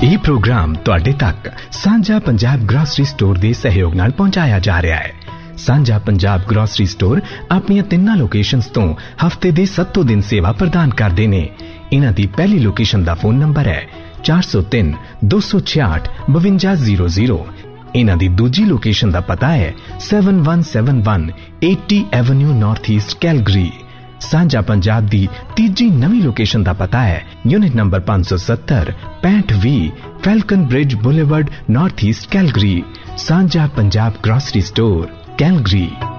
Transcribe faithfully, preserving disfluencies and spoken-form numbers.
ਇਹ ਪ੍ਰੋਗਰਾਮ ਤੁਹਾਡੇ ਤੱਕ ਸਾਂਝਾ ਪੰਜਾਬ ਗ੍ਰੋਸਰੀ ਸਟੋਰ ਦੇ ਸਹਿਯੋਗ ਨਾਲ ਪਹੁੰਚਾਇਆ ਜਾ ਰਿਹਾ ਹੈ। ਸਾਂਝਾ ਪੰਜਾਬ ਗ੍ਰੋਸਰੀ ਸਟੋਰ ਆਪਣੀਆਂ ਤਿੰਨਾਂ ਲੋਕੇਸ਼ਨਸ ਤੋਂ ਹਫਤੇ ਦੇ ਸੱਤੋਂ ਦਿਨ ਸੇਵਾ ਪ੍ਰਦਾਨ ਕਰਦੇ ਨੇ। ਇਹਨਾਂ ਦੀ ਪਹਿਲੀ ਲੋਕੇਸ਼ਨ ਦਾ ਫੋਨ ਨੰਬਰ ਹੈ ਚਾਰ ਸੌ ਤਿੰਨ ਦੋ ਸੌ ਛਿਆਹਠ ਬਵੰਜਾ ਜ਼ੀਰੋ ਜ਼ੀਰੋ। ਇਹਨਾਂ ਦੀ ਦੂਜੀ ਲੋਕੇਸ਼ਨ ਦਾ ਪਤਾ ਹੈ seven one seven one eighty avenue north East Calgary. ਸਾਂਝਾ ਪੰਜਾਬ ਦੀ ਤੀਜੀ ਨਵੀਂ ਲੋਕੇਸ਼ਨ ਦਾ ਪਤਾ ਹੈ ਯੂਨਿਟ ਨੰਬਰ ਪੰਜ ਸੌ ਸੱਤਰ ਪੈਂਹਠ ਵੀਹ ਫੈਲਕਨ bridge boulevard north East Calgary. ਸਾਂਝਾ ਪੰਜਾਬ ਗ੍ਰੋਸਰੀ ਸਟੋਰ ਕੈਲਗਰੀ।